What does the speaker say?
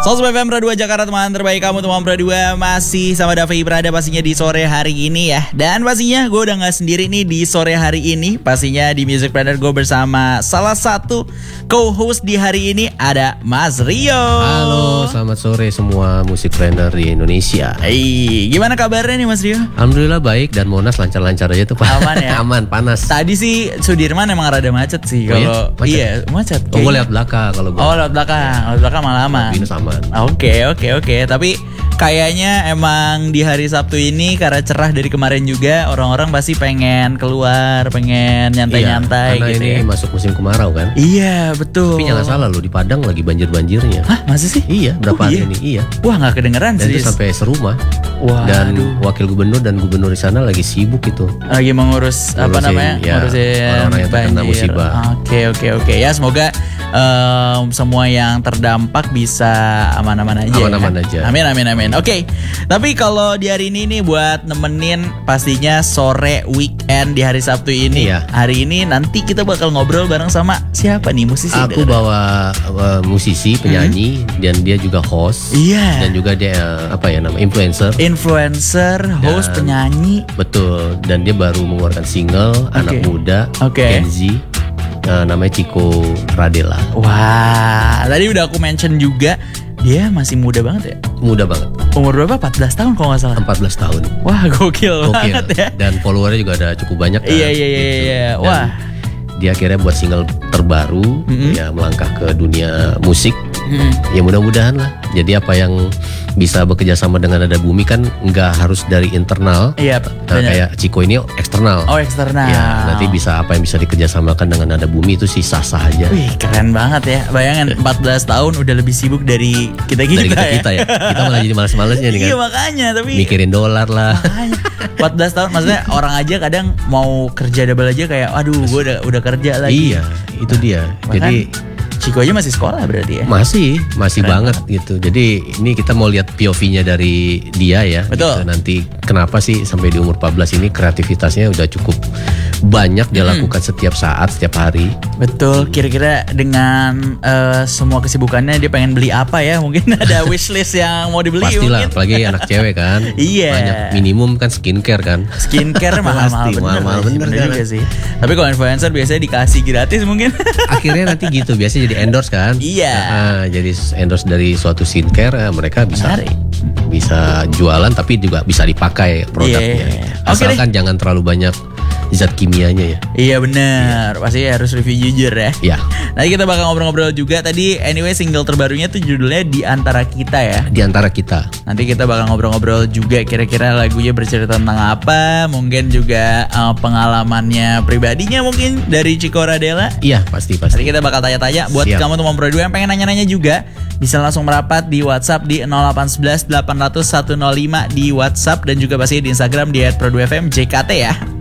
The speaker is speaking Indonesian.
Sobat FM Pro 2 Jakarta, teman terbaik kamu, teman Pro 2. Masih sama Davi Prada pastinya di sore hari ini ya. Dan pastinya gue udah gak sendiri nih di sore hari ini. Pastinya di Music Planner gue bersama salah satu co-host di hari ini, ada Mas Rio. Halo, selamat sore semua Music Planner di Indonesia. Hey, gimana kabarnya nih Mas Rio? Alhamdulillah baik, dan Monas lancar-lancar aja tuh Pak. Aman ya? Aman, panas. Tadi sih Sudirman emang rada macet sih. Kalau iya macet. Oh, gue lewat belakang kalau gue. Oh, lewat belakang malah aman. Binus aman. Oke. Tapi kayaknya emang di hari Sabtu ini karena cerah dari kemarin juga, orang-orang pasti pengen keluar, pengen nyantai-nyantai karena gitu ini ya. masuk musim kemarau kan. Iya betul. Tapi jangan salah loh, di Padang lagi banjir-banjirnya. Hah, masa sih? Iya, berapa hari ini? Iya. Wah, nggak kedengeran Dan sih. itu sampai serumah. Wah, dan wakil gubernur dan gubernur di sana lagi sibuk itu. Lagi mengurus apa namanya? Ya, ngurusin orang-orang yang terkena banjir. musibah. Oke. Ya semoga semua yang terdampak bisa aman-aman aja. Aman-aman aja. Amin. Oke. Tapi kalau di hari ini nih buat nemenin pastinya sore weekend di hari Sabtu ini. Iya. Hari ini nanti kita bakal ngobrol bareng sama siapa nih musisi? Aku bawa musisi, penyanyi, dan dia juga host. Iya. Dan juga dia influencer, host, penyanyi. Betul. Dan dia baru mengeluarkan single, anak muda, Gen Z, namanya Chico Radela. Wah, tadi udah aku mention juga, dia masih muda banget ya. Muda banget. Umur berapa? 14 tahun kalau nggak salah. 14 tahun. Wah, gokil banget ya. Dan followernya juga ada cukup banyak kan. Iya. Gitu. Wah. Dia akhirnya buat single terbaru, ya melangkah ke dunia musik. Ya mudah-mudahan lah. Jadi apa yang bisa bekerja sama dengan Nada Bumi kan nggak harus dari internal. Iya. Kayak Chico ini eksternal. Oh, eksternal. Ya nanti bisa apa yang bisa dikerjasamakan dengan Nada Bumi itu sih sah-sah aja. Wih, keren banget ya. Bayangin 14 tahun udah lebih sibuk dari kita ya. Kita malah jadi males-malesnya nih kan. Iya makanya, tapi mikirin dolar lah. Makanya 14 tahun maksudnya orang aja kadang mau kerja double aja kayak aduh gue udah kerja lagi. Iya, itu dia. Jadi Chico aja masih sekolah berarti ya? Masih keren banget gitu. Jadi ini kita mau lihat POV-nya dari dia ya. Betul. Gitu. Nanti kenapa sih sampai di umur 14 ini kreativitasnya udah cukup banyak dia lakukan setiap saat, setiap hari. Betul. Kira-kira dengan semua kesibukannya dia pengen beli apa ya? Mungkin ada wishlist yang mau dibeli. Pastilah, mungkin. apalagi anak cewek kan. Iya. Banyak minimum kan skincare kan. Skincare mahal-mahal bener juga sih. Tapi kalau influencer biasanya dikasih gratis mungkin. Akhirnya nanti gitu, biasanya jadi endorse kan. Iya. Jadi endorse dari suatu skincare, mereka bisa jualan tapi juga bisa dipakai produknya. Asalkan jangan terlalu banyak zat kimianya ya. Iya benar, pasti harus review jujur ya. Iya. Nanti kita bakal ngobrol-ngobrol juga. Tadi anyway single terbarunya tuh judulnya Di Antara Kita ya. Di Antara Kita. Nanti kita bakal ngobrol-ngobrol juga kira-kira lagunya bercerita tentang apa. Mungkin juga pengalamannya pribadinya mungkin dari Chico Radela. Iya pasti. Nanti kita bakal tanya-tanya. Buat kamu teman Pro 2 yang pengen nanya-nanya juga, bisa langsung merapat di WhatsApp di 0811 800 105 di WhatsApp. Dan juga pasti di Instagram di @pro2fmjkt ya.